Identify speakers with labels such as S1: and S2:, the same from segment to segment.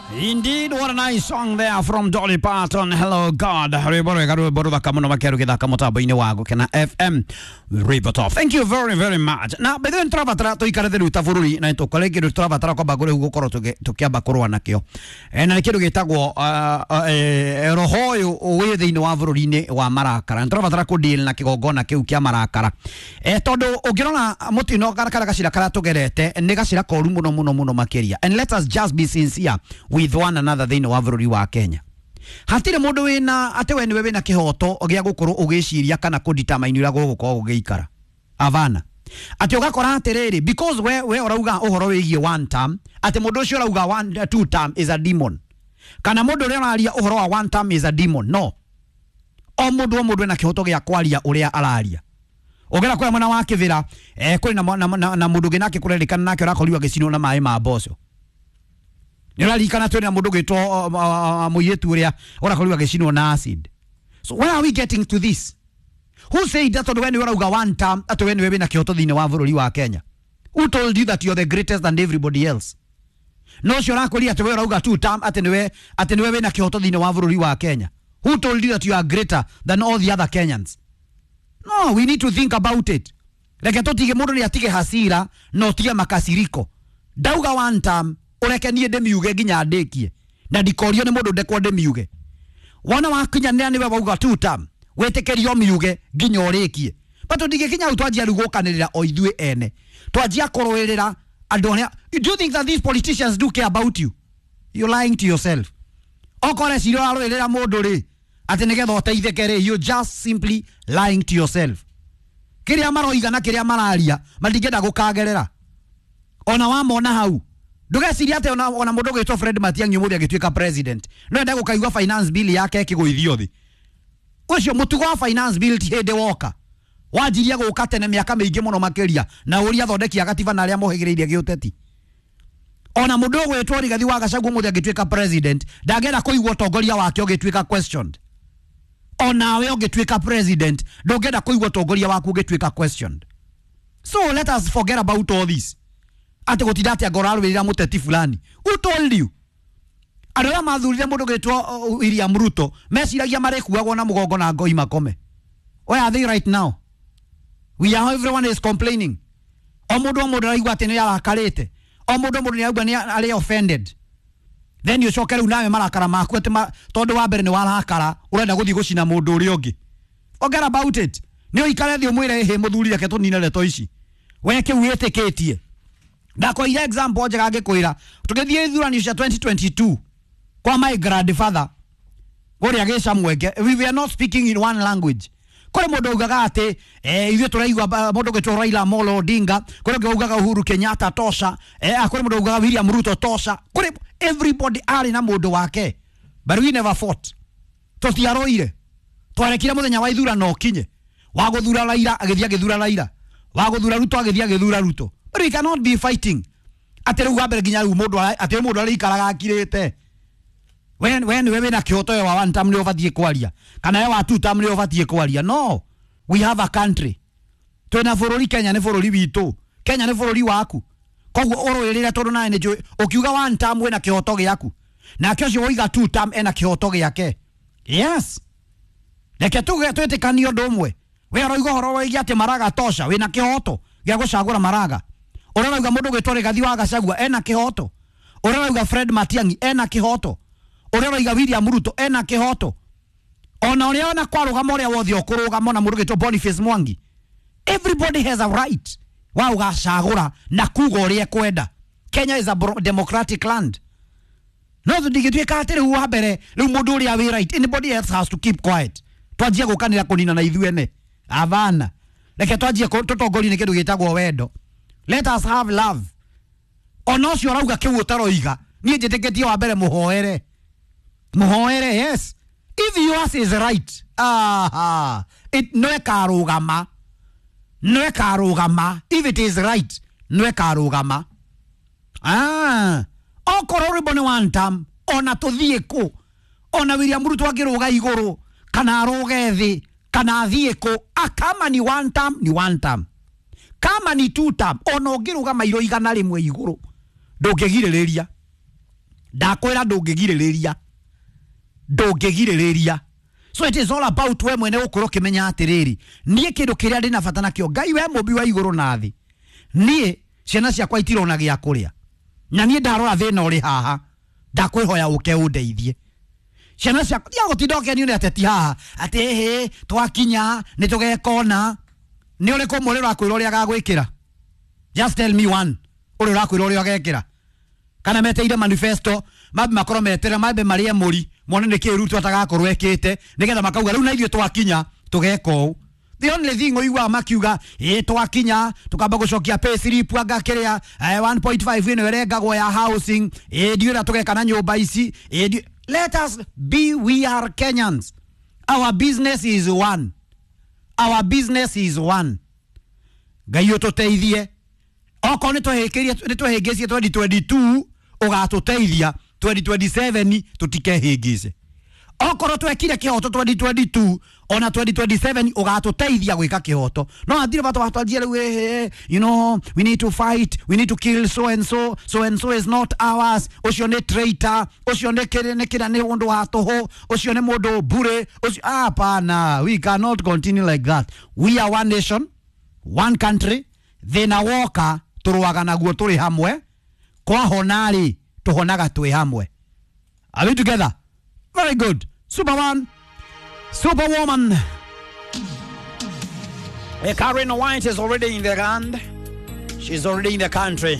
S1: Indeed, what a nice song there from Dolly Parton. Hello God. Thank you very, very much. Now, by the way, travatara to ikaratheru tafururi na tokoleke travatara kwa bagore ugokoro tukiamba korwa nakio. Na kiru gitagwo rohoyo we thiini wa bururi-ini wa marakara. Travatara ku deal na kigongona kiu kia marakara. Tondu ungirona mutino karakara gacira karatugerete ni gacira koru muno makiria. And let us just be sincere with one another thiini wa bururi wa Kenya. Hatire mundu wina ate we niwe wina kihoto gia gukuru ugiciria kana kudetermine ura gugukorwo gugiikara. Avana. Ati ugakora atiriri because we urauga uhoro wigie one term, ati mundu ucio urauga two term is a demon. Kana mundu uri araria uhoro wa one term is a demon. No. O mundu na kihoto gia kwaria uria araria. Ogera kwa mwana wake vira kuri na mundu ginake kurerikana nake urakoriwa gicino na mai ma boso. Nirarikana twe na mundu gitwo muyetu uria urakoriwa gicino na acid. So where are we getting to this? Who said that when you are one term at when we na kihoto thine wa bururi wa Kenya? Who told you that you are the greatest than everybody else? No sure akoli at we are two term at we na kihoto thine wa bururi wa Kenya. Who told you that you are greater than all the other Kenyans? No, we need to think about it. Like totige mundu ni atige hasira no tige makasiriko. Dauga one term ureke nie ndemiuge ginya ndekie. Na dikorio ni mundu ndekwo ndemiuge. Wana wakinya ni we bauga two term. Wetekerio miuge ginya orekie. But ndige kinya utwajia rugokanirira o ithue ene. Twajia koroerera andonia. Do you think that these politicians do care about you? You're lying to yourself. Okore siro aroerera mundu ri. Ati nigetha uteithekere, you're just simply lying to yourself. Kiria maroiga na kiria mararia matingenda gukagerera. Ona wamona hau. Ndugeciria ate ona mundu gitwo Fred Matiang'i muri agituika president. No enda gukaigwa finance bill yake kiguithio thi. Ucio mutugo wa finance bill ti hinde woka. Wajiria guka tene miaka mingi muno makiria na uria thondeki agatiba na aria mohigireirie giuteti. Ona mundu gwetwo Rigathi wa Gachagua muri agituika president, ndagera kuigwa tongoria wake ogituika questioned. Ona we ogituika president, ndogenda kuigwa tongoria waku ogituika questioned. So let us forget about all this. Ate gutidate agoraru wira muteti fulani. Who told you? Aroya mathurire mundu gitwo William Ruto, mesiragia marekuagwo na mugongo na ngoi makome. Where are they right now? Everyone is complaining. O mundu araigwa ati ni arakarite. O mundu ni araigwa ni ari offended. Then you shokera unawe marakara maku ati tondu wa mbere ni warakara urenda guthi gucina mundu uri ungi. Forget about it. Ni oikare thi umwire he muthuri yake tuninere to ici. Weke witeketie. Ndako ile example njega ngikuira. Tugithie ithurani cia 2022 kwa my grandfather. Gori agesha mweke. We were not speaking in one language. Kore mundu ugaga ati ithuĩ turaigua mundu gitwo Raila Amolo Odinga, kore ugaga Uhuru Kenyatta tosha, kore mundu ugaga William Ruto tosha. Kore everybody ari na mundu wake. But we never fought. Tutiaroire. Twarekire muthenya wa ithurano kinye. Wa guthura Raila agithia githura Raila. Wa guthura Ruto agithia githura Ruto. But we cannot be fighting. Ati ruga mbere ginya ru mundu ati mundu ari ikaraga akirite. When we na kihoto wa one term ni obatie kwaria. Kana wa two term ni obatie kwaria. No. We have a country. Twena bururi Kenya ni bururi witu. Kenya ni bururi waku. Koguo oroerera tondu na ene ukiuga one term we na kihoto giaku. Na kyo oiga two term ena kihoto giake. Yes. Leke twetekanio ndomwe. We aroiga horo wa igiate maraga tosha we na kihoto gia gucagura maraga. Urarauga mundu gitwo Rigathi wa Gachagua ena kihoto. Urarauga Fred Matiang'i ena kihoto. Urarauga William Ruto ena kihoto. Ona ona kwarugama uria wothe okurugama na mundu gitwo Boniface Mwangi. Everybody has a right. Wa ugacagura na kuga uria kwenda. Kenya is a democratic land. No ndigituika atiri wa mbere riu mundu uria wi right. Anybody else has to keep quiet. Twajia gukanira kunina na ithuene. Avana. Leke twajia tutongori ni kindu gitagwo wendo. Let us have love. Ono cio rauga kiu utaroiga. Nie njiteketie wa mbere muhoere. Muhoere, yes. If yours is right. No ekarugama. No ekarugama. If it is right. No ekarugama. Okoro ribone one term. Ona tuthie ku. Ona William Ruto akiruga iguru. Kana aruge thi. Kana athie ku. Kama ni one term, ni one term. Kama ni two term, ono ngiruga mairo igana rimwe iguru ndungigiriria ndakwira ndungigiriria so it is all about we mwene ukoro kimenya atiriri nie kindu kiria ndi na bata nakio Ngai we mumbi wa iguru na thi nie ciana ciakwa itirona gia kuria na nie ndarora thina uri haha ndakwihoya uke undeithie ciana ciakwa ya gutindoke ni ateti haha ati he twakinya ni tugekona ni uri ko muri rakwira uri agagwikira just tell me one uri rakwira uri agekira kana meteire manifesto mabe makoro metera mabe maria muri mwana ne kirutu atagakorwo ekite nigetha makauga riu na ithio twakinya tugeko the only thing oigwa makiuga twakinya tukamba gucokia pay slip anga kiria 1.5 ino erengagwo ya housing ndiura tugeka na nyumba ici let us be, we are Kenyans, our business is one, Ngai ututeithie oko ni twehingicie 2022 ugatuteithia 2027 tutikehingice okoro twekire kihoto 2022 ona 2027 ugatuteithia gwika kihoto no athire bato batwanjie riu you know we need to fight, we need to kill so and so is not ours ucio ni traitor ucio ni kira ni undu wa toho ucio ni mundu bure hapana we cannot continue like that. We are one nation, one country, thina woka turuaga naguo turi hamwe kwa honari tuhonaga twi hamwe. Are we together? Very good. Superwoman. Karen White is already in the land. She's already in the country.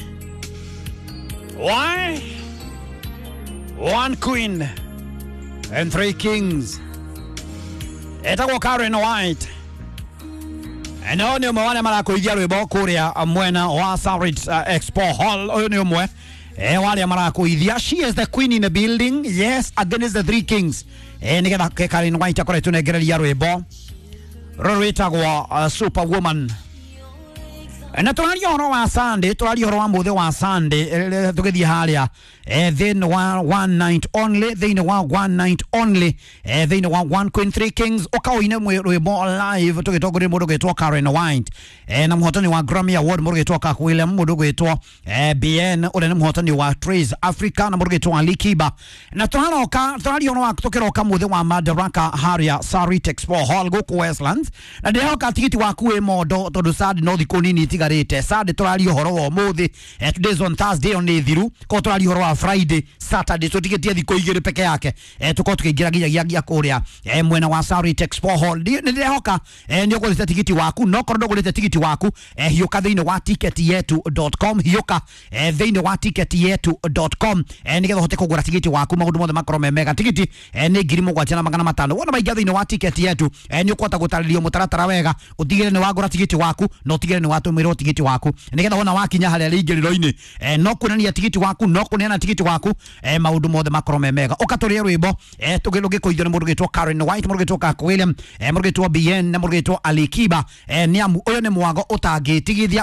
S1: Why? One queen and three kings. Etagwo Karen White. And only mwana marakuigia rwimbo kuria mwena wa Sarit Expo Hall. Only mwe. Wale marakuithia. She is the queen in the building. Yes, against the three kings. Nigetha Karen White akore tunegereria rwimbo rwitagwo Superwoman. Na turari horo wa Sunday, turari horo wa muthe wa Sunday tugithie haria then one night only, then one night only, then one queen three kings okaoine rwimbo live tugitogore mundu gwitwa Karen White na muhotani wa Grammy Award mundu gwitwa William mundu gwitwa BN ule ni muhotani wa Trace Africa na mundu gwitwa Alikiba na turari horo wa tukiroka muthe wa Madaraka haria Sarit Expo Hall guku Westlands na ndihoka tigiti waku wi mondo tondu sad no thikunini tigarite sad turari horo wa muthi today's on Thursday on thiru ko turari horo wa Friday Saturday tutigetie thiko igire peke yake tuko tukigira ginya kuria mwena wa Sarit Expo Hall ndihoka ni ukulite tigiti waku no kordo ukulite tigiti waku hiuka thini wa ticketyetu.com hiuka thini wa ticketyetu.com nigetha hote kugura tigiti waku maundu mothe makoro mega tigiti ni 7,500 wona maigia thini wa ticket yetu ni ukwata gutaririo mutaratara wega utigire ni wagura tigiti waku no utigire ni watumiro tigiti waku nigetha wona wakinya haria ringiriro-ini no kunania tigiti waku no kunena tigiti waku maundu mothe makoro mega ukaturia rwimbo tugikuithio ni mundu gitwa Karen White mundu gitwa William mundu gitwa BN na mundu gitwa Alikiba ni amu uyu ni mwago utangitigithia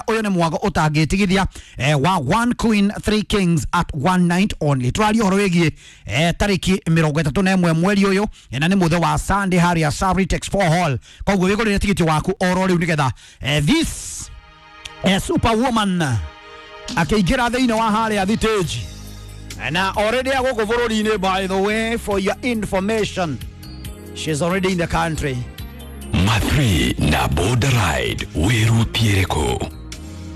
S1: wa one queen three kings at one night only. Turari horo wigie tariki 31 mweri uyu na ni muthe wa Sunday haria Sarit Expo Hall koguo wigurire tigiti waku oro riu nigetha this Superwoman akiingira thiini wa haria thiteji na already aguku bururi-ini. By the way, for your information, she's already in the country.
S2: Mathri na Border Ride Weru Piereko.